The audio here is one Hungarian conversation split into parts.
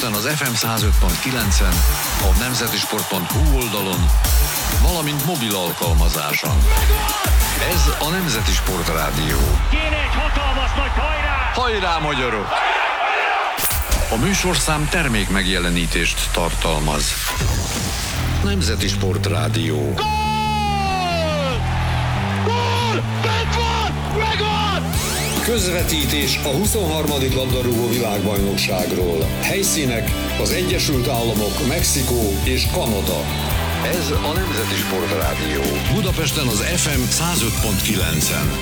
Budapesten az FM 105.9-en, a nemzetisport.hu oldalon, valamint mobil alkalmazáson. Ez a Nemzeti Sport Rádió. Kéne egy hatalmas nagy hajrá! Hajrá, magyarok! A műsorszám termék megjelenítést tartalmaz. Nemzeti Sport Rádió. Gól! Gól! Bent van! Megvan! Közvetítés a 23. labdarúgó világbajnokságról. Helyszínek az Egyesült Államok, Mexikó és Kanada. Ez a Nemzeti Sport Rádió. Budapesten az FM 105.9-en.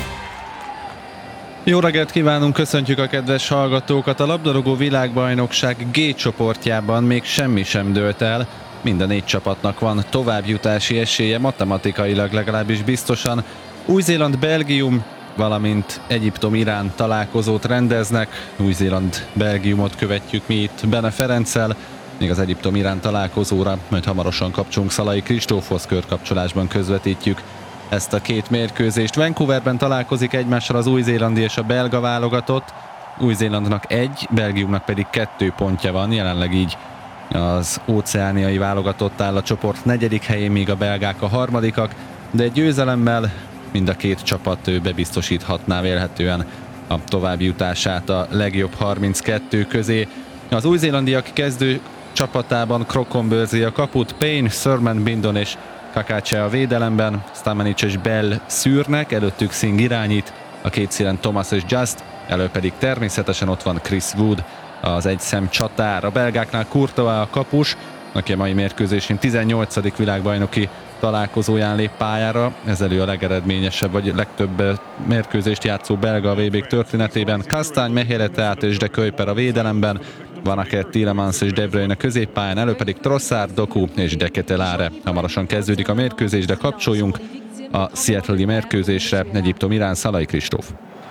Jó reggelt kívánunk, köszöntjük a kedves hallgatókat! A labdarúgó világbajnokság G csoportjában még semmi sem dőlt el. Mind a 4 csapatnak van továbbjutási esélye, matematikailag legalábbis biztosan. Új-Zéland-Belgium, valamint Egyiptom-Irán találkozót rendeznek. Új-Zéland-Belgiumot követjük mi itt Bene Ferenccel, még az Egyiptom-Irán találkozóra majd hamarosan kapcsolunk Szalai Kristófhoz, körkapcsolásban közvetítjük ezt a két mérkőzést. Vancouverben találkozik egymással az új-zélandi és a belga válogatott. Új-Zélandnak 1, Belgiumnak pedig 2 pontja van, jelenleg így az óceániai válogatott áll a csoport 4. helyén, míg a belgák a 3. de egy győzelemmel mind a két csapat bebiztosíthatná vélhetően a továbbjutását a legjobb 32 közé. Az új-zélandiak kezdő csapatában Krokonbörzi a kaput, Payne, Thurman, Bindon és Kakácse a védelemben, Stamenic és Bell szűrnek, előttük Singh irányít, a két szélen Thomas és Just, elő pedig természetesen ott van Chris Wood, az egyszem csatár. A belgáknál Courtois a kapus, aki a mai mérkőzésén 18. világbajnoki találkozóján lép pályára, ez elő a legeredményesebb, vagy legtöbb mérkőzést játszó belga a VB történetében. Castagne, Mehele, Teat és De Kuyper a védelemben, Van Aert, Tielemans és De Bruyne középpályán, elő pedig Trossard, Doku és De Ketelaere. Hamarosan kezdődik a mérkőzés, de kapcsoljunk a Seattle-i mérkőzésre. Egyiptom-Irán, Szalai Kristóf.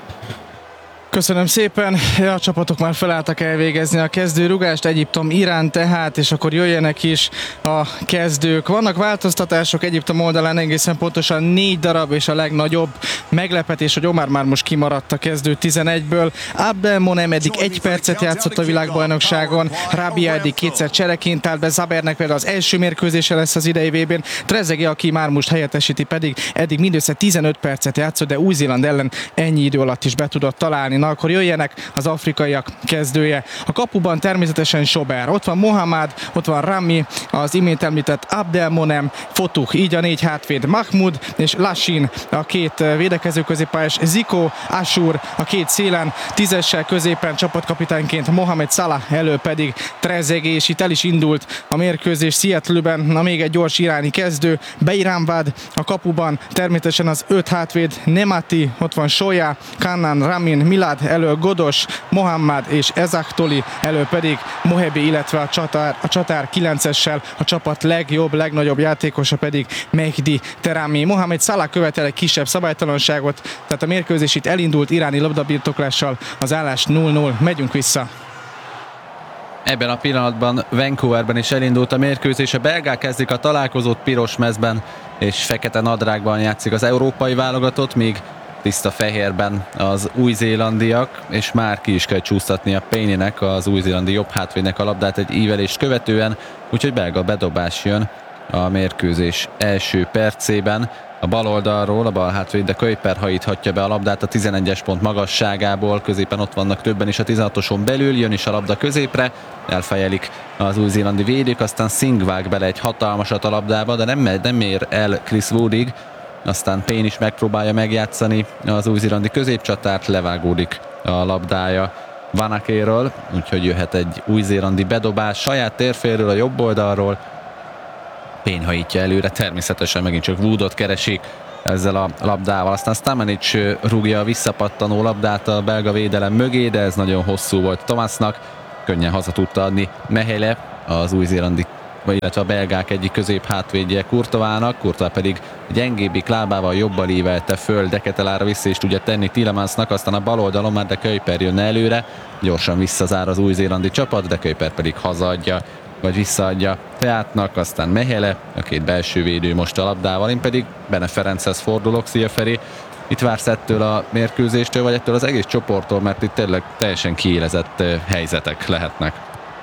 Köszönöm szépen, a csapatok már felálltak elvégezni a kezdőrugást, Egyiptom-Irán tehát, és akkor jöjjenek is a kezdők. Vannak változtatások Egyiptom oldalán, egészen pontosan 4 darab, és a legnagyobb meglepetés, hogy Omar Marmoush kimaradt a kezdő 11-ből. Abdelmonem eddig 1 percet játszott a világbajnokságon, Rabia eddig 2-szer csereként állt be, Zabernek például az első mérkőzése lesz az idei VB-n, Trezeguet, aki Marmousht helyettesíti, pedig eddig mindössze 15 percet játszott, de Új-Zéland ellen ennyi idő alatt is be tudott találni. Na, akkor jöjjenek az afrikaiak kezdője. A kapuban természetesen Sober, ott van Mohamed, ott van Rami, az imént említett Abdelmonem, Fotuh, így a 4 hátvéd, Mahmoud és Lashin, a 2 védekező középpályás, Zico, Ashur a 2 szélen, 10-essel középen csapatkapitányként Mohamed Salah, elő pedig Trezeguet, és itt el is indult a mérkőzés Seattle-ben. Na, még egy gyors iráni kezdő, Beiranvand a kapuban, természetesen az 5 hátvéd, Nemati, ott van Soya, Kannan, Ramin, Milad, elő Godos, Mohamed és Ezaktoli, elő pedig Mohebi, illetve a csatár 9-essel, a csapat legjobb, legnagyobb játékosa pedig Mehdi Terami. Mohamed Salah követel egy kisebb szabálytalanságot, tehát a mérkőzés itt elindult iráni labdabirtoklással, az állás 0-0, megyünk vissza. Ebben a pillanatban Vancouverben is elindult a mérkőzés, a belgák kezdik a találkozót piros mezben és fekete nadrágban játszik az európai válogatott, míg tiszta fehérben az új-zélandiak, és már ki is kell csúsztatni a Payne-nek, az új-zélandi jobb hátvédnek a labdát egy ívelést követően, úgyhogy belga bedobás jön a mérkőzés első percében. A bal oldalról a bal hátvéd De Kuyper hajíthatja be a labdát a 11-es pont magasságából, középen ott vannak többen is a 16-oson belül, jön is a labda középre, elfejelik az új-zélandi védők, aztán Singh vág bele egy hatalmasat a labdába, de nem ér el Chris Woodig, aztán Payne is megpróbálja megjátszani az új-zélandi középcsatárt, levágódik a labdája Van Aertről, úgyhogy jöhet egy új-zélandi bedobás saját térfélről, a jobb oldalról. Payne hajítja előre, természetesen megint csak Woodot keresik ezzel a labdával, aztán Stamenic rúgja a visszapattanó labdát a belga védelem mögé, de ez nagyon hosszú volt Thomasnak, könnyen haza tudta adni Mehele, az új-zélandi, illetve a belgák egyik közép hátvédje Courtoisnak, Courtois pedig gyengébbik lábával jobban ívelte föl, De Ketelaere vissza is tudja tenni Tielemansnak, aztán a bal oldalon már De Kuyper jönne előre, gyorsan visszazár az új-zélandi csapat, De Kuyper pedig hazaadja, vagy visszaadja Teatnak, aztán Mehele, a 2 belső védő most a labdával, én pedig Bene Ferenchez fordulok. Szia Feri, mit vársz ettől a mérkőzéstől, vagy ettől az egész csoporttól, mert itt tényleg teljesen kiélezett helyzetek lehetnek?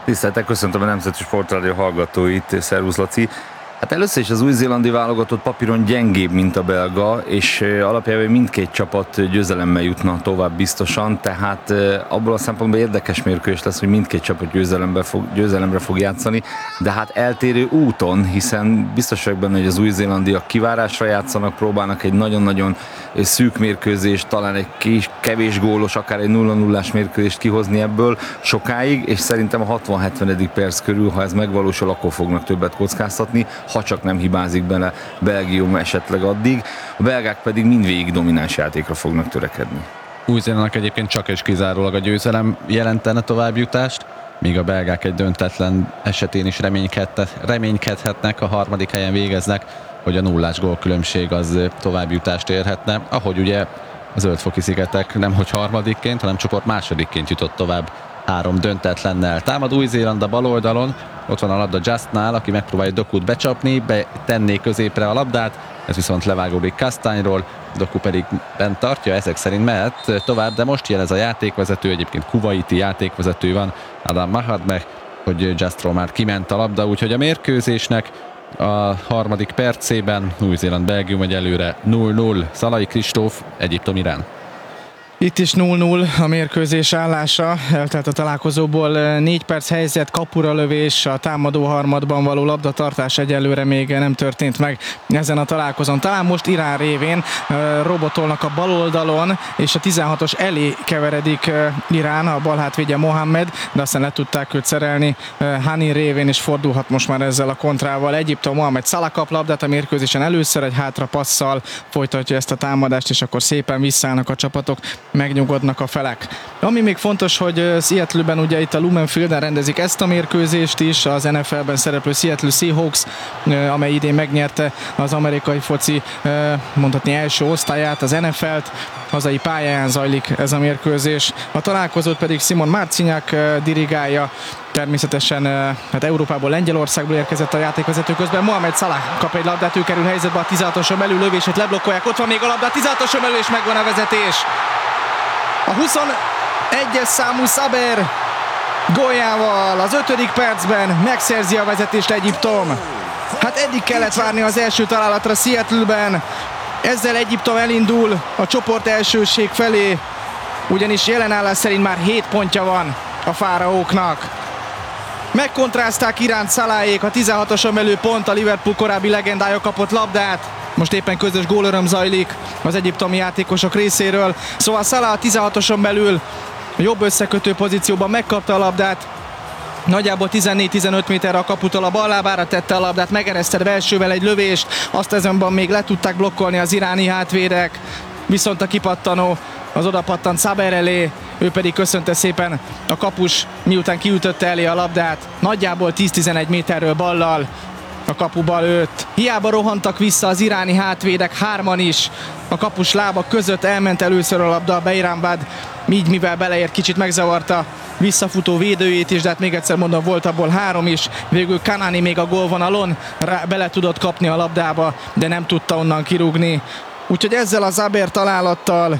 Tiszteltek, köszöntöm a Nemzeti Sportrádió hallgatóit, szervusz Laci. Hát először is az új-zélandi válogatott papíron gyengébb, mint a belga, és alapjában mindkét csapat győzelemmel jutna tovább biztosan, tehát abból a szempontból érdekes mérkőzés lesz, hogy mindkét csapat győzelemre fog játszani, de hát eltérő úton, hiszen biztos vagyok benne, hogy az új-zélandiak kivárásra játszanak, próbálnak egy nagyon-nagyon szűk mérkőzést, talán egy kevés gólos, akár egy 0-0-ás mérkőzést kihozni ebből sokáig, és szerintem a 60-70. perc körül, ha ez megvalósul, akkor fognak többet kockáztatni, ha csak nem hibázik bele Belgium esetleg addig. A belgák pedig mindvégig domináns játékra fognak törekedni. Új-Zélandnak egyébként csak és kizárólag a győzelem jelentene továbbjutást, míg a belgák egy döntetlen esetén is reménykedhetnek, a harmadik helyen végeznek, hogy a 0-ás gólkülönbség az továbbjutást érhetne, ahogy ugye a Zöld-foki-szigetek nemhogy harmadikként, hanem csoport másodikként jutott tovább 3 döntetlennel. Támad Új-Zéland a bal oldalon, ott van a labda Justnál, aki megpróbálja Dokut becsapni, betenné középre a labdát, ez viszont levágódik Kastányról, Doku pedig bent tartja, ezek szerint mehet tovább, de most jelez a játékvezető, egyébként kuvaiti játékvezető van, Adam Mahadmeh, hogy Justról már kiment a labda, úgyhogy a mérkőzésnek a harmadik percében Új-Zéland-Belgium egyelőre 0-0. Szalai Kristóf, Egyiptom-Irán. Itt is 0-0 a mérkőzés állása, eltelt a találkozóból 4 perc helyzet, kapura lövés, a támadó harmadban való labdatartás egyelőre még nem történt meg ezen a találkozón. Talán most Irán révén robotolnak a bal oldalon, és a 16-os elé keveredik Irán, a bal hátvédje Mohamed, de aztán le tudták őt szerelni Hani révén, és fordulhat most már ezzel a kontrával. Egyiptom Mohamed Salah kap labdát a mérkőzésen először, egy hátra passzal folytatja ezt a támadást, és akkor szépen visszállnak a csapatok, megnyugodnak a felek. Ami még fontos, hogy Seattle-ben ugye itt a Lumen Fielden rendezik ezt a mérkőzést is, az NFL-ben szereplő Seattle Seahawks, amely idén megnyerte az amerikai foci mondhatni első osztályát, az NFL-t, hazai pályán zajlik ez a mérkőzés. A találkozót pedig Simon Marciniak dirigálja, természetesen hát Európából, Lengyelországból érkezett a játékvezető, közben Mohamed Salah kap egy labdát, ő kerül helyzetbe a 16-oson belül, lövését leblokkolják, ott van még a labda a 16-oson belül, és megvan a vezetés. A 21-es számú Saber góljával az 5. percben megszerzi a vezetést Egyiptom. Hát eddig kellett várni az első találatra Seattle-ben. Ezzel Egyiptom elindul a csoport elsőség felé, ugyanis jelenállás szerint már 7 pontja van a fáraóknak. Megkontrázták Iránt, Salahék, a 16-oson belül pont, a Liverpool korábbi legendája kapott labdát. Most éppen közös gólöröm zajlik az egyiptomi játékosok részéről. Szóval Salah a 16-oson belül a jobb összekötő pozícióban megkapta a labdát. Nagyjából 14-15 méterre a kaputól a bal lábára tette a labdát, megeresztett elsővel egy lövést, azt azonban még le tudták blokkolni az iráni hátvédek. Viszont a kipattanó az odapattant Saber elé, ő pedig köszönte szépen a kapus, miután kiütötte elé a labdát. Nagyjából 10-11 méterről ballal a kapuba lőtt. Hiába rohantak vissza az iráni hátvédek, 3-an is a kapus lába között, elment először a labda a Beiranbad, így mivel beleért, kicsit megzavarta visszafutó védőjét is, de hát még egyszer mondom, volt abból 3 is. Végül Kanani még a gólvonalon bele tudott kapni a labdába, de nem tudta onnan kirúgni. Úgyhogy ezzel a Saber találattal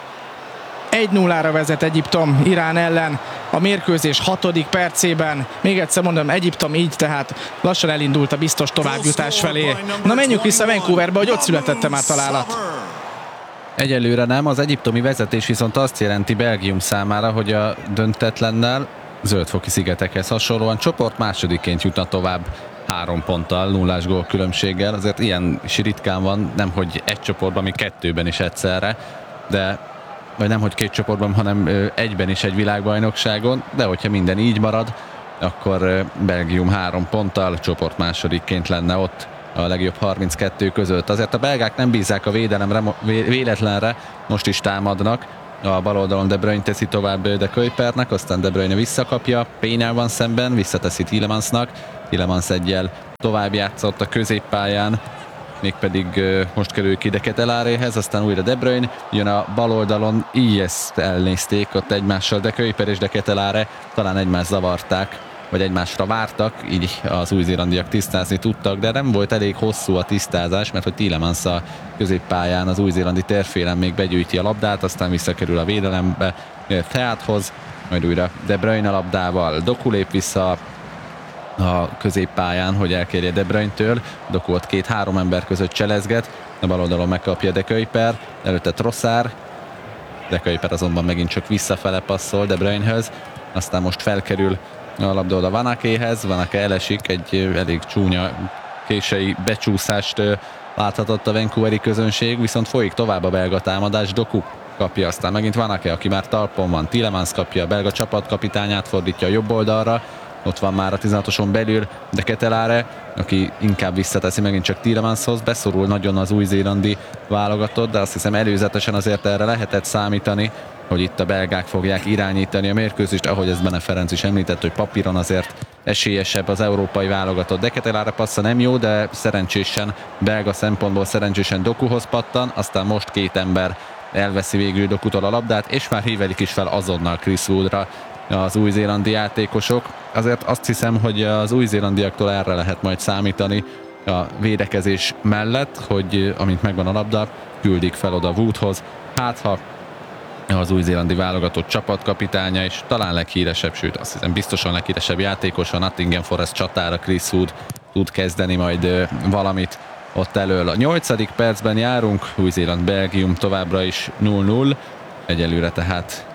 1-0-ra vezet Egyiptom Irán ellen a mérkőzés 6. percében. Még egyszer mondom, Egyiptom így tehát lassan elindult a biztos továbbjutás felé. Na menjünk vissza Vancouverbe, hogy ott születette már találat. Egyelőre nem, az egyiptomi vezetés viszont azt jelenti Belgium számára, hogy a döntetlennel Zöld-foki-szigetekhez hasonlóan csoport másodiként jutna tovább 3 ponttal, 0-ás gólkülönbséggel. Azért ilyen is ritkán van, nemhogy egy csoportban, még 2-ben is egyszerre, de vagy nem, hogy 2 csoportban, hanem egyben is egy világbajnokságon, de hogyha minden így marad, akkor Belgium 3 ponttal csoport másodikként lenne ott a legjobb 32 között. Azért a belgák nem bízzák a védelemre, véletlenre, most is támadnak. A bal oldalon De Bruyne teszi tovább De Kuypernek, aztán De Bruyne visszakapja, Pénál van szemben, visszateszi Tielemансnak. Tielemans egyel tovább játszott a középpályán, mégpedig most kerül ki De Ketelaeréhez, aztán újra De Bruyne, jön a bal oldalon, így ezt elnézték ott egymással, De Kuyper és De Ketelaere talán egymást zavarták, vagy egymásra vártak, így az új-zélandiak tisztázni tudtak, de nem volt elég hosszú a tisztázás, mert hogy Tielemans a középpályán az új-zélandi térfélen még begyűjti a labdát, aztán visszakerül a védelembe Theáthoz, majd újra De Bruyne a labdával. Doku lép vissza a középpályán, hogy elkérje De Bruyne-től. Doku ott 2-3 ember között cselezget, a bal oldalon megkapja De Kuyper, előtte Trossard, De Kuyper azonban megint csak visszafele passzol De Bruyne-höz, aztán most felkerül a labda oda Van Akéhez, Van Aké elesik, egy elég csúnya kései becsúszást láthatott a vancouveri közönség, viszont folyik tovább a belga támadás, Doku kapja, aztán megint Van Aké, aki már talpon van, Tielemans kapja, a belga csapatkapitányát fordítja a jobb oldalra, ott van már a 16-oson belül De Ketelaere, aki inkább visszateszi megint csak Tielemanshoz, beszorul nagyon az új-zélandi válogatott, de azt hiszem előzetesen azért erre lehetett számítani, hogy itt a belgák fogják irányítani a mérkőzést, ahogy ez Bene Ferenc is említett, hogy papíron azért esélyesebb az európai válogatott. De Ketelaere passza nem jó, de szerencsésen, belga szempontból szerencsésen Dokuhoz pattan, aztán most két ember elveszi végül Dokutól a labdát, és már hívelik is fel azonnal Chris Woodra az új-zélandi játékosok. Azért azt hiszem, hogy az új-zélandiaktól erre lehet majd számítani a védekezés mellett, hogy amint megvan a labda, küldik fel oda Woodhoz. Hát ha az új-zélandi válogatott csapatkapitánya, és talán leghíresebb, sőt azt hiszem biztosan leghíresebb játékos a Nottingham Forest csatára Chris Wood tud kezdeni majd valamit ott elől. A 8. percben járunk, Új-Zéland-Belgium továbbra is 0-0, egyelőre tehát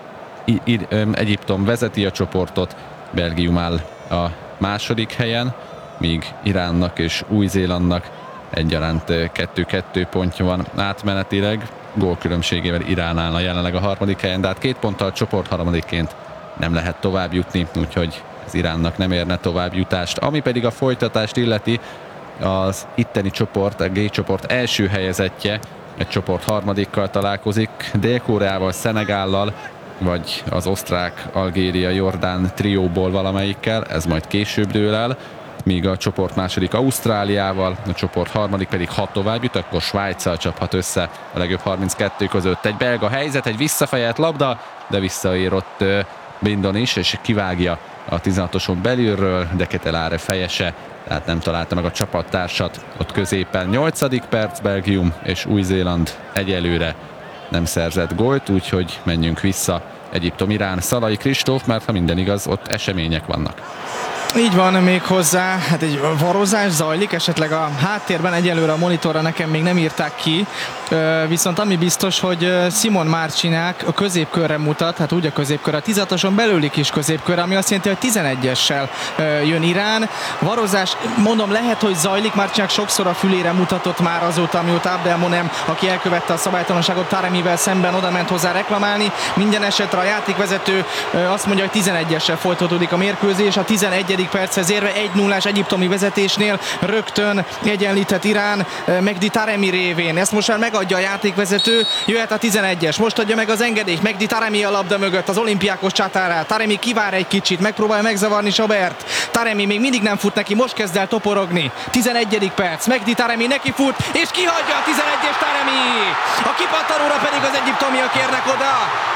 Egyiptom vezeti a csoportot, Belgium áll a második helyen, míg Iránnak és Új-Zélandnak egyaránt 2-2 pontja van átmenetileg, gólkülönbségével Irán állna jelenleg a harmadik helyen, de hát 2 ponttal csoport harmadikként nem lehet tovább jutni, úgyhogy az Iránnak nem érne tovább jutást. Ami pedig a folytatást illeti, az itteni csoport, a G csoport első helyezettje egy csoport harmadikkal találkozik, Dél-Koreával, Szenegállal, vagy az osztrák, Algéria, Jordán trióból valamelyikkel, ez majd később dől el, míg a csoport második Ausztráliával, a csoport harmadik pedig 6 tovább jut, akkor Svájccal csaphat össze a legjobb 32 között. Egy belga helyzet, egy visszafejelt labda, de visszaérott Bindon is, és kivágja a 16-oson belülről, De Ketelaere fejese, tehát nem találta meg a csapattársat ott középen. 8. perc, Belgium és Új-Zéland egyelőre nem szerzett gólt, úgyhogy menjünk vissza Egyiptom-Irán. Szalai Kristóf, mert ha minden igaz, ott események vannak. Így van, még hozzá, hát egy varozás zajlik, esetleg a háttérben egyelőre a monitorra nekem még nem írták ki, viszont ami biztos, hogy Simon Marcinák a középkörre mutat, hát úgy a középkör, a 16-oson belüli kis középkörre, ami azt jelenti, hogy 11-essel jön Irán. Varozás, mondom, lehet, hogy zajlik, Marcinák sokszor a fülére mutatott már azóta, amióta Abdelmonem, aki elkövette a szabálytalanságot Taremivel szemben, oda ment hozzá reklamálni. Minden esetre a játékvezető azt mondja, hogy 11-essel folytatódik a mérkőzés, a 11. perchez érve 1-0-ás egyiptomi vezetésnél rögtön egyenlített Irán Mehdi Taremi révén. Ezt most már megadja a játékvezető, jöhet a 11-es, most adja meg az engedélyt, Mehdi Taremi a labda mögött, az Olympiákos csatárát. Taremi kivár egy kicsit, megpróbálja megzavarni Sobert. Taremi még mindig nem fut neki, most kezd el toporogni. 11. perc, Mehdi Taremi neki fut, és kihagyja a 11-es Taremi. A kipattanóra pedig az egyiptomiak érnek oda.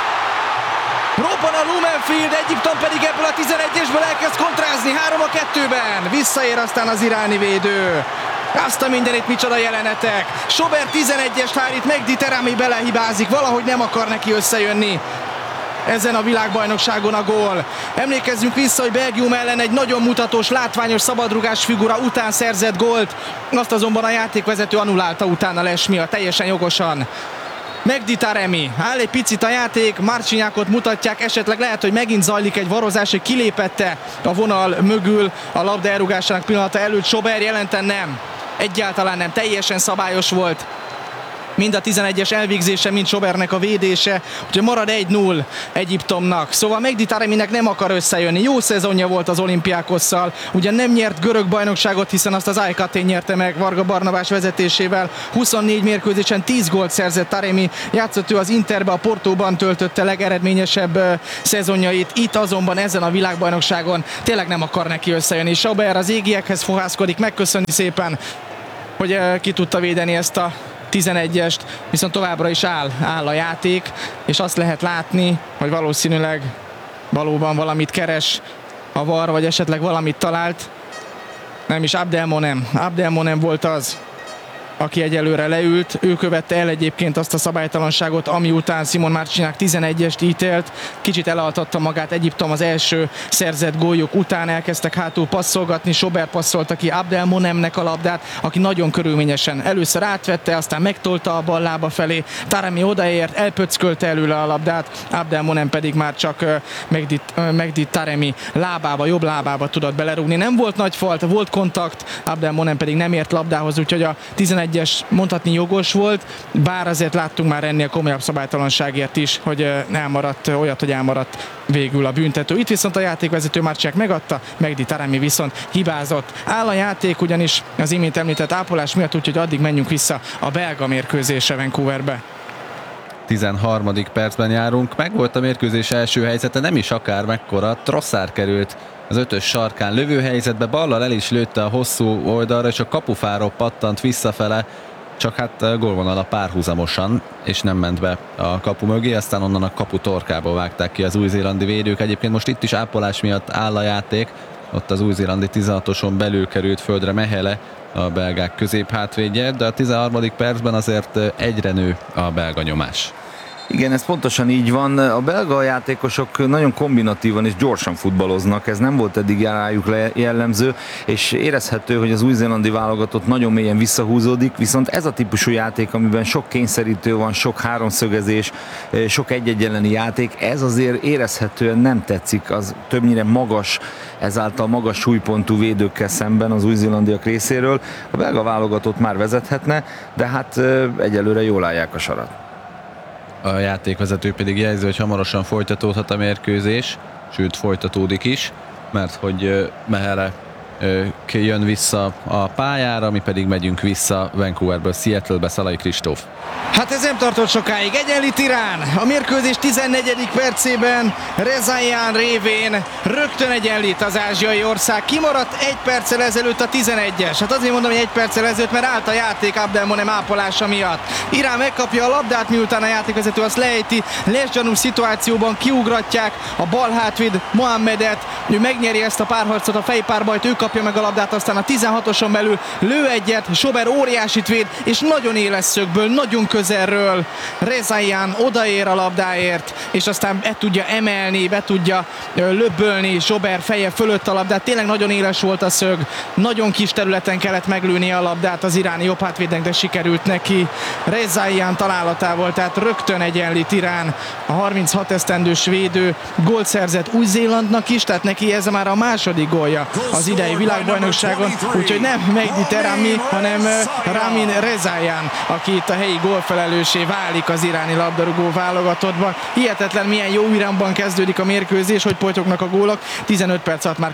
Robban a Lumenfield, Egyiptom pedig ebből a 11-esből elkezd kontrázni 3-2-ben. Visszaér aztán az iráni védő. Azt a mindenit, micsoda jelenetek. Sobert 11-est hárít, Mehdi Taremi belehibázik, valahogy nem akar neki összejönni ezen a világbajnokságon a gól. Emlékezzünk vissza, hogy Belgium ellen egy nagyon mutatós, látványos szabadrugás figura után szerzett gólt. Azt azonban a játékvezető annulálta utána Lesmia, teljesen jogosan. Mehdi Taremi, áll egy picit a játék, Marcinákot mutatják, esetleg lehet, hogy megint zajlik egy varozás, hogy kilépette a vonal mögül a labda elrúgásának pillanata előtt. Sober jelenten nem, egyáltalán nem, teljesen szabályos volt. Mind a 11-es elvégzése, mind Sobernek a védése, úgyhogy marad 1-0 Egyiptomnak. Szóval Mehdi Tareminek nem akar összejönni. Jó szezonja volt az Olympiákosszal, ugyan nem nyert görög bajnokságot, hiszen azt az AEK Athén nyerte meg Varga Barnabás vezetésével. 24 mérkőzésen 10 gólt szerzett Taremi, játszott ő az Interbe, a Portóban töltötte legeredményesebb szezonjait. Itt azonban ezen a világbajnokságon tényleg nem akar neki összejönni. Sober az égiekhez fohászkodik, megköszöni szépen, hogy ki tudta védeni ezt a 11-est, viszont továbbra is áll a játék, és azt lehet látni, hogy valószínűleg valóban valamit keres a VAR, vagy esetleg valamit talált. Nem is Abdelmonem volt az, aki egyelőre leült. Ő követte el egyébként azt a szabálytalanságot, ami után Simon Marciniak 11-est ítélt. Kicsit elaltatta magát Egyiptom az első szerzett góljuk után, elkezdtek hátul passzolgatni, Sober passzolta ki Abdelmonemnek a labdát, aki nagyon körülményesen először átvette, aztán megtolta a bal lába felé, Taremi odaért, elpöckölte előle a labdát, Abdelmonem pedig már csak Mehdi Taremi lábába, jobb lábába tudott belerúgni. Nem volt nagy falt, volt kontakt, Abdelmonem pedig nem ért labdához, úgyhogy a 11-es mondhatni jogos volt, bár azért láttunk már ennél komolyabb szabálytalanságért is, hogy elmaradt végül a büntető. Itt viszont a játékvezető Marciniak megadta, Mehdi Taremi viszont hibázott. Áll a játék ugyanis az imént említett ápolás miatt, úgyhogy addig menjünk vissza a belga mérkőzésre Vancouverbe. 13. percben járunk, meg volt a mérkőzés első helyzete, nem is akár mekkora, Trossard került az 5-ös sarkán lövőhelyzetbe, ballal el is lőtte a hosszú oldalra, és a kapufáról pattant visszafele, csak hát gólvonala párhuzamosan, és nem ment be a kapu mögé, aztán onnan a kapu torkába vágták ki az új-zélandi védők. Egyébként most itt is ápolás miatt áll a játék, ott az új-zélandi 16-oson belül került földre Mehele, a belgák középhátvédje, de a 13. percben azért egyre nő a belga nyomás. Igen, ez pontosan így van. A belga játékosok nagyon kombinatívan és gyorsan futballoznak, ez nem volt eddig rájuk jellemző, és érezhető, hogy az új-zélandi válogatott nagyon mélyen visszahúzódik, viszont ez a típusú játék, amiben sok kényszerítő van, sok háromszögezés, sok egy-egy elleni játék, ez azért érezhetően nem tetszik, az többnyire magas, ezáltal magas súlypontú védőkkel szemben az új-zélandiak részéről. A belga válogatott már vezethetne, de hát egyelőre jól állják a sarat. A játékvezető pedig jelzi, hogy hamarosan folytatódhat a mérkőzés, sőt folytatódik is, mert hogy Mehele jön vissza a pályára, mi pedig megyünk vissza Vancouverből, Seattlebe, Szalai Kristóf. Hát ez nem tartott sokáig, egyenlít Irán. A mérkőzés 14. percében Rezaian révén rögtön egyenlít az ázsiai ország. Kimaradt egy perccel ezelőtt a 11-es. Hát azért mondom, hogy egy perccel ezelőtt, mert állt a játék Abdelmonem ápolása miatt. Irán megkapja a labdát, miután a játékvezető azt lejti. lesgyanú szituációban kiugratják a bal hátvéd Mohamedet. Ő megnyeri ezt a párharcot, a fejpárbajt, ő kapja meg a labdát, aztán a 16-oson belül lő egyet, Sober óriásit véd, és nagyon éles szögből, nagyon közelről Rezaian odaér a labdáért, és aztán be tudja emelni, be tudja löbbölni Sober feje fölött a labdát. Tényleg nagyon éles volt a szög, nagyon kis területen kellett meglőni a labdát az iráni jobb hátvédnek, de sikerült neki. Rezaian találatával, tehát rögtön egyenlít Irán. A 36 esztendős védő gólt szerzett Új-Zélandnak is, tehát neki ez már a második gólja az idei világbajnokságon, úgyhogy nem Mehdi Taremi, hanem Ramin Rezaian, aki itt a helyi gólfelelőssé válik az iráni labdarúgó válogatottban. Hihetetlen, milyen jó irányban kezdődik a mérkőzés, hogy potyognak a gólok. 15 perc alatt már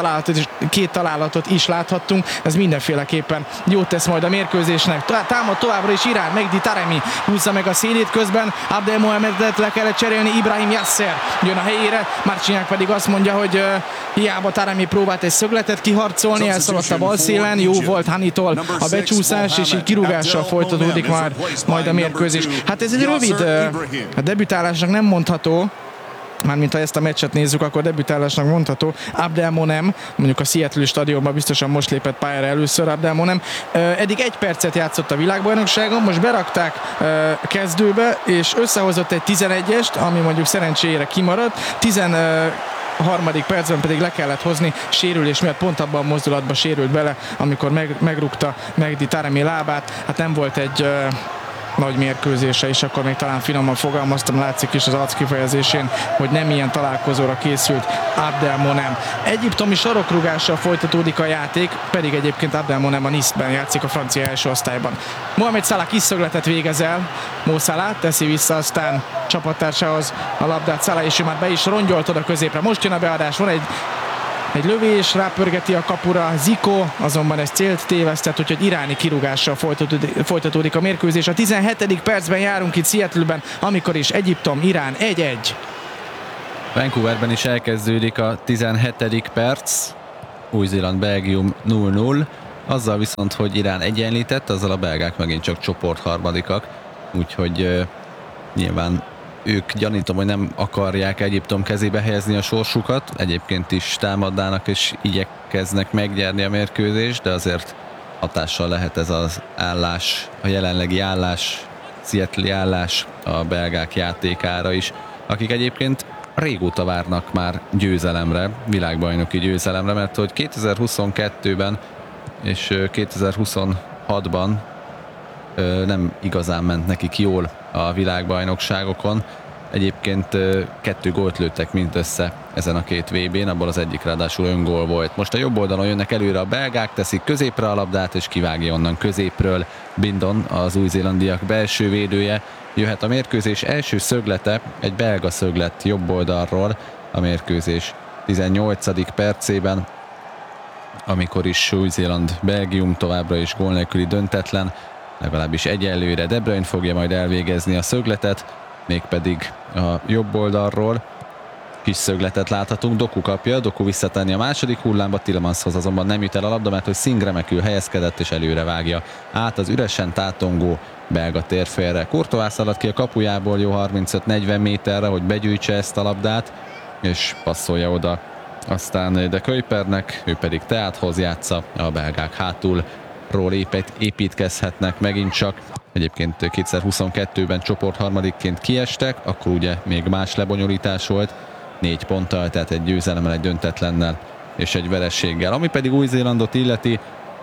két találatot is láthattunk, ez mindenféleképpen jót tesz majd a mérkőzésnek. Támad továbbra is Irán, Mehdi Taremi húzza meg a szélét, közben Abdelmohamedet le kellett cserélni, Ibrahim Yasser jön a helyére, Marciniak pedig azt mondja, hogy hiába Taremi próbált egy szögletet kiharcolni, elszaladt a bal szélen, jó volt Hanitól a becsúszás, és így kirúgással folytatódik majd a mérkőzés. Hát ez egy rövid debütálásnak nem mondható, mármint ha ezt a meccset nézzük, akkor debütálásnak mondható. Abdelmonem, mondjuk a Seattle stadionban biztosan most lépett pályára először Abdelmonem. Eddig egy percet játszott a világbajnokságon, most berakták kezdőbe, és összehozott egy 11-est, ami mondjuk szerencsére kimaradt. 13. percben pedig le kellett hozni sérülés miatt, pont abban a mozdulatban sérült bele, amikor megrúgta Mehdi Taremi lábát. Hát nem volt egy nagy mérkőzése, és akkor még talán finoman fogalmaztam, látszik is az arc kifejezésén, hogy nem ilyen találkozóra készült Abdelmonem. Egyiptomi sarokrúgással folytatódik a játék, pedig egyébként Abdelmonem a Nice-ben játszik, a francia első osztályban. Mohamed Salah kis szögletet végez el, Mo Salah teszi vissza aztán csapattársához a labdát, Salah, és ő már be is rongyolt oda középre. Most jön a beadás, van egy lövés, rápörgeti a kapura Zico, azonban ez célt tévesztett, úgyhogy iráni kirúgással folytatódik a mérkőzés. A 17. percben járunk itt Seattleben, amikor is Egyiptom-Irán 1-1. Vancouverben is elkezdődik a 17. perc, Új-Zéland-Belgium 0-0, azzal viszont, hogy Irán egyenlített, azzal a belgák megint csak csoportharmadikak, úgyhogy nyilván ők gyanítom, hogy nem akarják Egyiptom kezébe helyezni a sorsukat, egyébként is támadnának és igyekeznek megnyerni a mérkőzést, de azért hatással lehet ez az állás, a jelenlegi állás, Seattle-i állás a belgák játékára is, akik egyébként régóta várnak már győzelemre, világbajnoki győzelemre, mert hogy 2022-ben és 2026-ban nem igazán ment nekik jól a világbajnokságokon. Egyébként 2 gólt lőttek mindössze ezen a 2 VB-n, abból az egyik ráadásul öngól volt. Most a jobb oldalon jönnek előre a belgák, teszik középre a labdát, és kivágja onnan középről Bindon, az új-zélandiak belső védője. Jöhet a mérkőzés első szöglete, egy belga szöglet jobb oldalról a mérkőzés 18. percében, amikor is Új-Zéland-Belgium továbbra is gól nélküli döntetlen, legalábbis egyelőre. De Bruyne fogja majd elvégezni a szögletet, mégpedig a jobb oldalról. Kis szögletet láthatunk, Doku kapja, Doku visszatenni a második hullámba, Tillemanshoz azonban nem jut el a labda, mert hogy Singh remekül helyezkedett és előre vágja át az üresen tátongó belga térfélre. Courtois szaladt ki a kapujából jó 35-40 méterre, hogy begyűjtse ezt a labdát, és passzolja oda aztán De Kuypernek, ő pedig Teáthoz játsza, a belgák hátulról építkezhetnek megint csak. Egyébként 2022-ben csoportharmadikként kiestek, akkor ugye még más lebonyolítás volt, 4 ponttal, tehát egy győzelemmel, egy döntetlennel és egy vereséggel. Ami pedig Új-Zélandot illeti,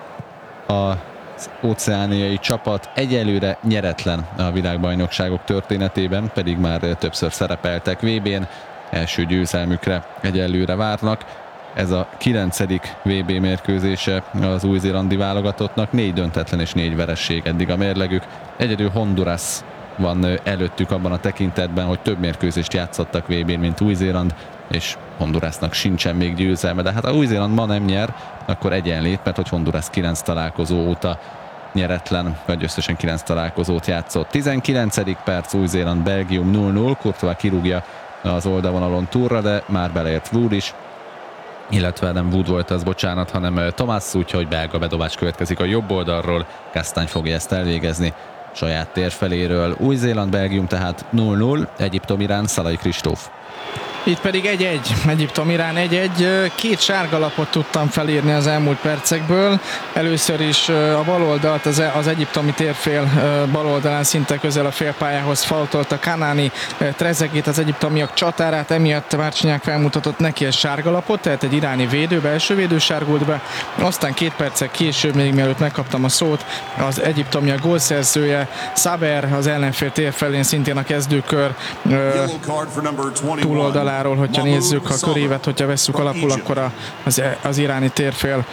az óceániai csapat egyelőre nyeretlen a világbajnokságok történetében, pedig már többször szerepeltek VB-n, első győzelmükre egyelőre várnak. Ez a 9. VB mérkőzése az új-zélandi válogatottnak, 4 döntetlen és 4 vereség eddig a mérlegük. Egyedül Honduras van előttük abban a tekintetben, hogy több mérkőzést játszottak VB-n, mint Új-Zéland, és Hondurasnak sincsen még győzelme. De hát ha Új-Zéland ma nem nyer, akkor egyenlét, mert hogy Honduras 9 találkozó óta nyeretlen, vagy összesen 9 találkozót játszott. 19. perc, Új-Zéland, Belgium 0-0, Courtois kirúgja az oldalvonalon túlra, de már beleért Wood is, illetve nem Wood volt az, bocsánat, hanem Thomas, úgyhogy belga bedobás következik a jobb oldalról, Castagne fogja ezt elvégezni saját térfeléről. Új-Zéland, Belgium tehát 0-0, Egyiptom, Irán, Szalai Kristóf. Itt pedig 1-1, Egyiptom-Irán 1-1. 2 sárga lapot tudtam felírni az elmúlt percekből. Először is a baloldalt, az egyiptomi térfél baloldalán szinte közel a félpályához faultolta Kanani Trezeguét, az egyiptomiak csatárát, emiatt Márcsinyák felmutatott neki egy sárga lapot, tehát egy iráni védő, belső védő sárgult be. Aztán 2 perccel később, még mielőtt megkaptam a szót, az egyiptomiak gólszerzője Saber az ellenfél térfelén, szintén a kezdőkör túloldalán. Hogyha nézzük a körévet, hogyha vesszük alapul, akkor az iráni térfél